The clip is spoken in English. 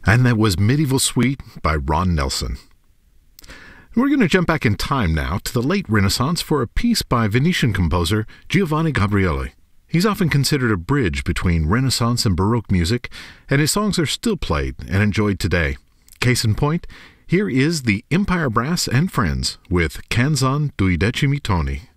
And that was Medieval Suite by Ron Nelson. We're going to jump back in time now to the late Renaissance for a piece by Venetian composer Giovanni Gabrieli. He's often considered a bridge between Renaissance and Baroque music, and his songs are still played and enjoyed today. Case in point, here is the Empire Brass and Friends with Canzon dui decimi toni.